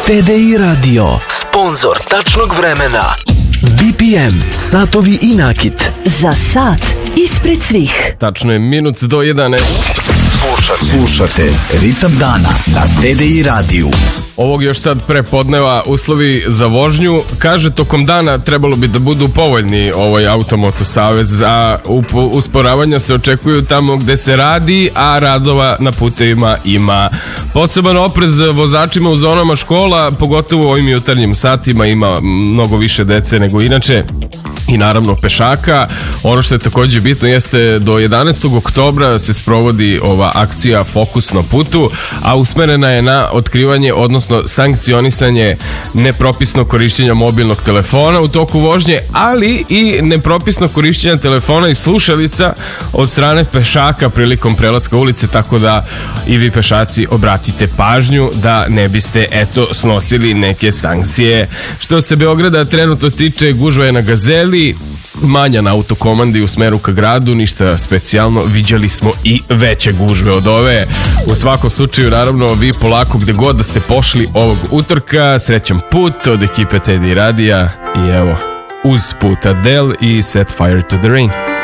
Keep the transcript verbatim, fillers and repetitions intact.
T D I Radio, sponzor tačnog vremena. B P M, satovi i nakit. Za sat ispred svih. Tačno je minut do jedanaest. Slušate, Slušate Ritam dana na T D I radiju. Ovog još sad prepodneva uslovi za vožnju. Kaže, tokom dana trebalo bi da budu povoljni ovaj Automoto Savez, a usporavanja se očekuju tamo gde se radi, a radova na putevima ima. Poseban oprez vozačima u zonama škola, pogotovo u ovim jutarnjim satima, ima mnogo više dece nego inače. I naravno pešaka. Ono što je također bitno jeste do jedanaestog oktobra se sprovodi ova akcija Fokus na putu, a usmerena je na otkrivanje, odnosno sankcionisanje nepropisnog korišćenja mobilnog telefona u toku vožnje, ali i nepropisnog korišćenja telefona i slušalica od strane pešaka prilikom prelaska ulice, tako da i vi pešaci obratite pažnju da ne biste eto snosili neke sankcije. Što se Beograda trenutno tiče, gužva je na Gazeli, manja na autokomandi u smeru ka gradu, ništa specijalno, viđali smo i veće gužve od ove. U svakom slučaju, naravno, vi polako gde god da ste pošli ovog utorka, srećan put od ekipe T D I radija i evo, uz put Adele i Set Fire to the Rain.